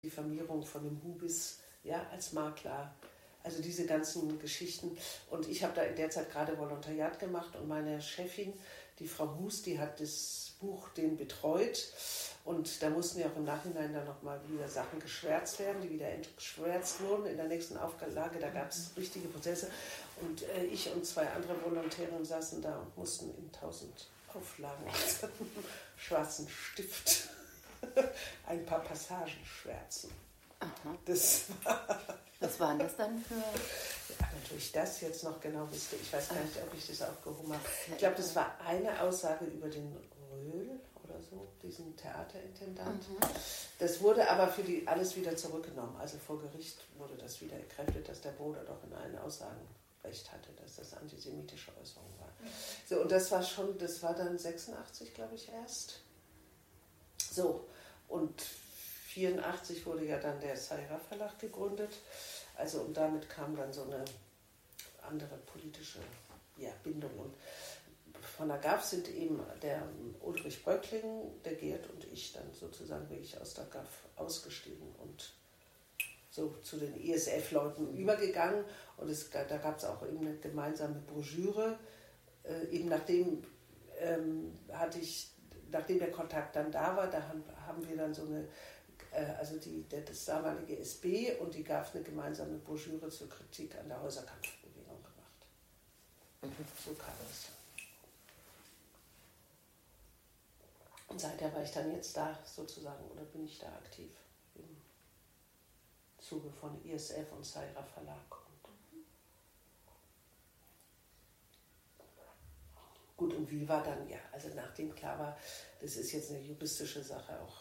Diffamierung von dem Hubis, ja, als Makler. Also diese ganzen Geschichten. Und ich habe da in der Zeit gerade Volontariat gemacht und meine Chefin, die Frau Hus, die hat das Buch den betreut. Und da mussten ja auch im Nachhinein dann nochmal wieder Sachen geschwärzt werden, die wieder entschwärzt wurden. In der nächsten Auflage, da gab es richtige Prozesse. Und ich und 2 andere Volontäre saßen da und mussten in 1000 Auflagen mit schwarzen Stift ein paar Passagen schwärzen. Aha. Was waren das dann für... Ja, natürlich das jetzt noch genau wüsste. Ich weiß gar nicht, ob ich das aufgehoben habe. Ich glaube, das war eine Aussage über den Röhl oder so, diesen Theaterintendant. Das wurde aber für die alles wieder zurückgenommen. Also vor Gericht wurde das wieder entkräftet, dass der Bruder doch in allen Aussagen recht hatte, dass das antisemitische Äußerung war. So, und das war dann 86, glaube ich, erst. So, und 84 wurde ja dann der Sayra Verlag gegründet. Also und damit kam dann so eine andere politische Bindung. Und von der GAF sind eben der Ulrich Bröckling, der Gerd und ich dann sozusagen wirklich aus der GAF ausgestiegen und so zu den ISF-Leuten übergegangen. Und da gab es auch eben eine gemeinsame Broschüre. Eben nachdem der Kontakt dann da war, da haben wir dann so eine, also das damalige SB und die GAF eine gemeinsame Broschüre zur Kritik an der Häuserkampfbewegung gemacht. So kam es. Und seither war ich dann jetzt da sozusagen, oder bin ich da aktiv im Zuge von ISF und Sayra Verlag. Gut, und wie war dann, also nachdem klar war, das ist jetzt eine juristische Sache auch.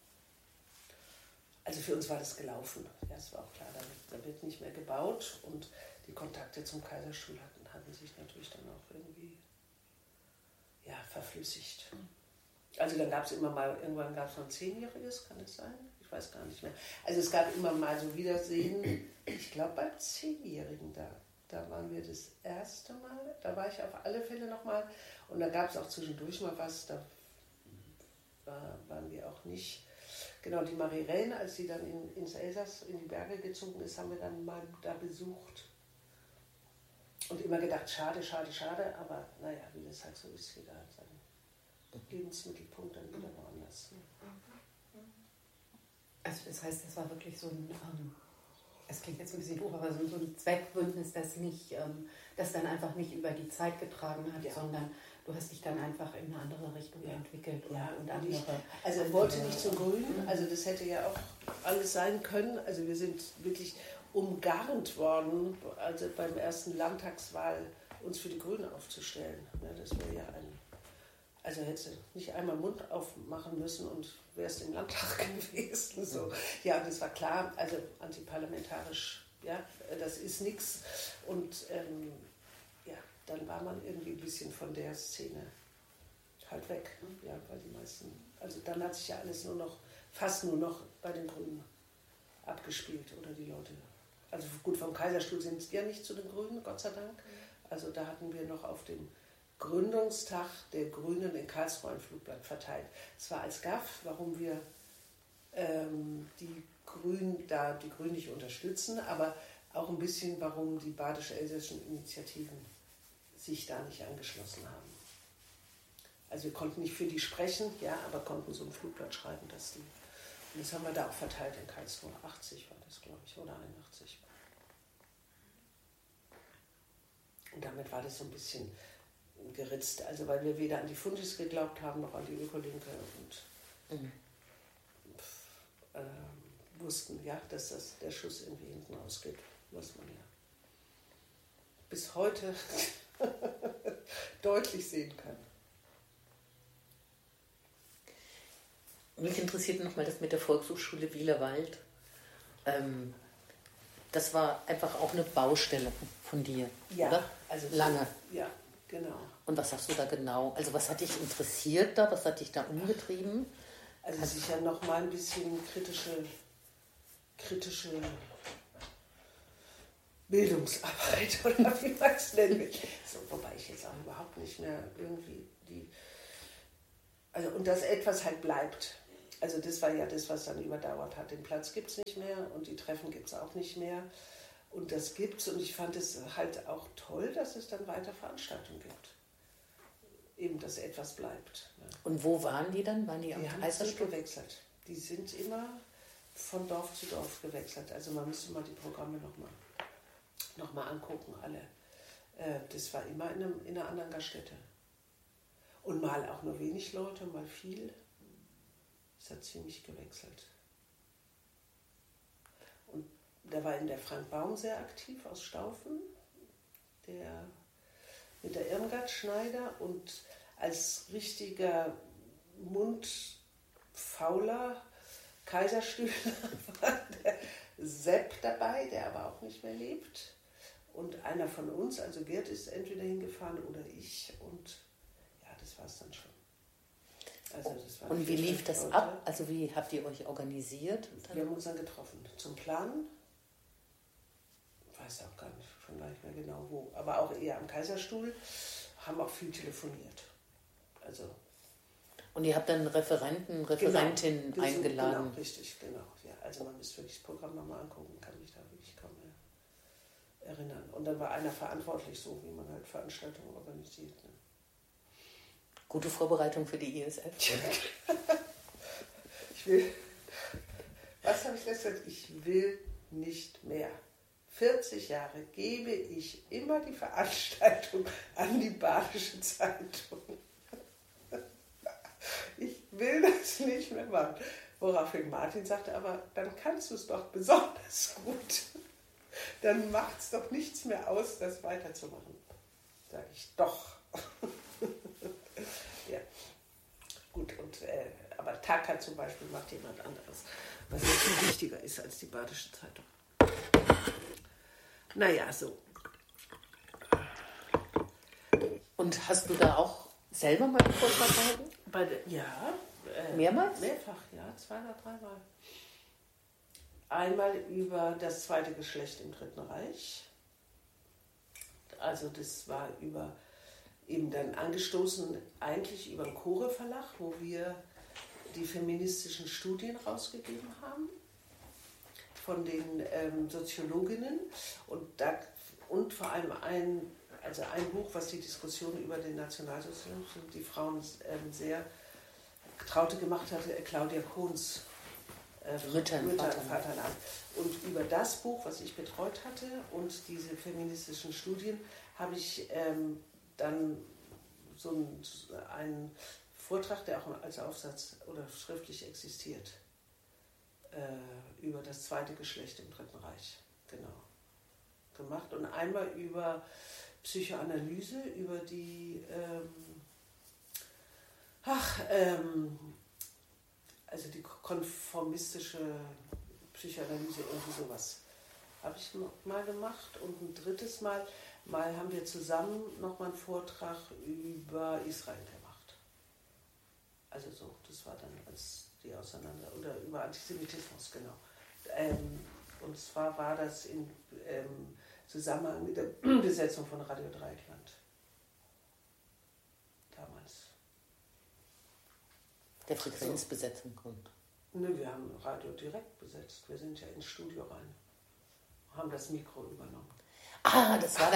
Also für uns war das gelaufen. Ja, es war auch klar, da wird nicht mehr gebaut und die Kontakte zum Kaiserstuhl hatten sich natürlich dann auch irgendwie verflüssigt. Also dann gab es irgendwann gab es noch ein 10-jähriges, kann das sein? Ich weiß gar nicht mehr. Also es gab immer mal so Wiedersehen, ich glaube beim 10-Jährigen da waren wir das erste Mal, da war ich auf alle Fälle nochmal und da gab es auch zwischendurch mal was, da waren wir auch nicht. Genau, die Marie Rehn, als sie dann ins Elsass, in die Berge gezogen ist, haben wir dann mal da besucht und immer gedacht, schade, schade, schade, aber naja, wie das halt so ist, jeder hat seinen Lebensmittelpunkt dann wieder woanders. Also das heißt, das war wirklich so ein... Es klingt jetzt ein bisschen doof, aber so ein Zweckbündnis, das dann einfach nicht über die Zeit getragen hat, sondern du hast dich dann einfach in eine andere Richtung entwickelt und andere. Also er wollte nicht zum Grünen, also das hätte ja auch alles sein können. Also wir sind wirklich umgarnt worden, also beim ersten Landtagswahl uns für die Grünen aufzustellen. Das wäre also hättest du nicht einmal Mund aufmachen müssen und wärst im Landtag gewesen. So. Ja, das war klar, also antiparlamentarisch, das ist nichts. Und dann war man irgendwie ein bisschen von der Szene halt weg. Ja, weil die meisten, also dann hat sich ja alles fast nur noch bei den Grünen abgespielt oder die Leute. Also gut, vom Kaiserstuhl sind es ja nicht zu den Grünen, Gott sei Dank. Also da hatten wir noch auf dem Gründungstag der Grünen in Karlsruhe ein Flugblatt verteilt. Es war als GAF, warum wir die Grünen nicht unterstützen, aber auch ein bisschen, warum die badisch-elsässischen Initiativen sich da nicht angeschlossen haben. Also wir konnten nicht für die sprechen, aber konnten so ein Flugblatt schreiben, dass die... Und das haben wir da auch verteilt in Karlsruhe. 80 war das, glaube ich, oder 81. Und damit war das so ein bisschen geritzt, also weil wir weder an die Fundis geglaubt haben, noch an die Ökolinke und wussten, dass der Schuss irgendwie hinten ausgeht, was man ja bis heute deutlich sehen kann. Mich interessiert nochmal das mit der Volkshochschule Wielerwald. Das war einfach auch eine Baustelle von dir, oder? Also lange. Ja, genau. Und was hast du da genau? Also was hat dich interessiert da? Was hat dich da umgetrieben? Also sicher nochmal ein bisschen kritische Bildungsarbeit oder wie man es nennen will. So, wobei ich jetzt auch überhaupt nicht mehr irgendwie und dass etwas halt bleibt. Also das war ja das, was dann überdauert hat. Den Platz gibt es nicht mehr und die Treffen gibt es auch nicht mehr. Und das gibt's und ich fand es halt auch toll, dass es dann weiter Veranstaltungen gibt. Eben, dass etwas bleibt. Ne? Und wo waren die dann? Waren die am Die haben sich gewechselt. Die sind immer von Dorf zu Dorf gewechselt. Also man müsste mal die Programme noch mal angucken, alle. Das war immer in einer anderen Gaststätte. Und mal auch nur wenig Leute, mal viel. Es hat ziemlich gewechselt. Und da war in der Frank Baum sehr aktiv aus Staufen, der mit der Irmgard Schneider, und als richtiger mundfauler Kaiserstühler war der Sepp dabei, der aber auch nicht mehr lebt. Und einer von uns, also Gerd, ist entweder hingefahren oder ich. Und ja, das war es dann schon. Also das war und wie lief das Leute. ab? Also wie habt ihr euch organisiert? Wir haben uns dann getroffen zum Planen. Ich weiß auch gar nicht, schon gar nicht mehr genau wo. Aber auch eher am Kaiserstuhl. Haben auch viel telefoniert. Also Und ihr habt dann Referentinnen eingeladen? Genau, richtig, genau. Ja, also man müsste wirklich das Programm nochmal angucken, kann mich da wirklich kaum mehr erinnern. Und dann war einer verantwortlich, so wie man halt Veranstaltungen organisiert. Ne? Gute Vorbereitung für die ISF. Was habe ich gesagt? Ich will nicht mehr. 40 Jahre gebe ich immer die Veranstaltung an die Badische Zeitung. Ich will das nicht mehr machen. Woraufhin Martin sagte, aber dann kannst du es doch besonders gut. Dann macht es doch nichts mehr aus, das weiterzumachen. Sage ich, doch. Ja, gut. Und, aber Taka zum Beispiel macht jemand anderes, was ja viel wichtiger ist als die Badische Zeitung. Naja, so. Und hast du da auch selber mal einen Vortrag gehalten? Ja. Mehrmals? Mehrfach, ja, 2 oder 3 Mal. Einmal über das zweite Geschlecht im Dritten Reich. Also das war eben dann angestoßen eigentlich über den Chore Verlag, wo wir die feministischen Studien rausgegeben haben von den Soziologinnen und vor allem ein Buch, was die Diskussion über den Nationalsozialismus und die Frauen sehr traute gemacht hatte, Claudia Kohns Mütter im Vaterland. Und über das Buch, was ich betreut hatte und diese feministischen Studien, habe ich dann so einen Vortrag, der auch als Aufsatz oder schriftlich existiert, über das zweite Geschlecht im Dritten Reich, genau, gemacht. Und einmal über Psychoanalyse, über die also die konformistische Psychoanalyse, irgendwie sowas habe ich mal gemacht. Und ein drittes Mal haben wir zusammen nochmal einen Vortrag über Israel gemacht. Also so, das war dann als die oder über Antisemitismus, genau. Und zwar war das in Zusammenhang mit der Besetzung von Radio Dreieckland. Damals. Der Frequenzbesetzung kommt. Nö, wir haben Radio direkt besetzt. Wir sind ja ins Studio rein. Haben das Mikro übernommen. Ah, das war